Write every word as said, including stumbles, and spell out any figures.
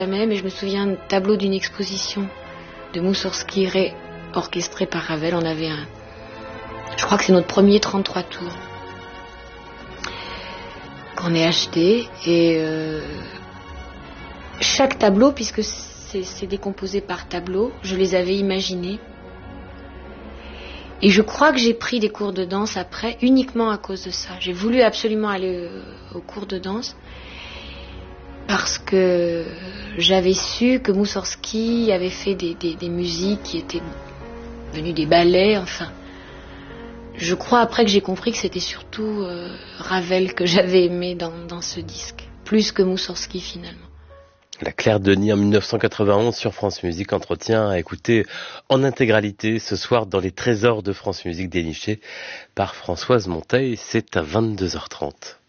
Jamais, mais je me souviens d'un tableau d'une exposition de Moussorgsky orchestré par Ravel. On avait un, je crois que c'est notre premier trente-trois tours qu'on ait acheté, et euh, chaque tableau, puisque c'est, c'est décomposé par tableau, je les avais imaginés. Et je crois que j'ai pris des cours de danse après, uniquement à cause de ça. J'ai voulu absolument aller au, au cours de danse, parce que j'avais su que Moussorgsky avait fait des, des, des musiques qui étaient venues des ballets, enfin. Je crois après que j'ai compris que c'était surtout euh, Ravel que j'avais aimé dans, dans ce disque, plus que Moussorgsky finalement. La Claire Denis en dix-neuf cent quatre-vingt-onze sur France Musique, entretien à écouter en intégralité ce soir dans les trésors de France Musique dénichés par Françoise Monteil. C'est à vingt-deux heures trente.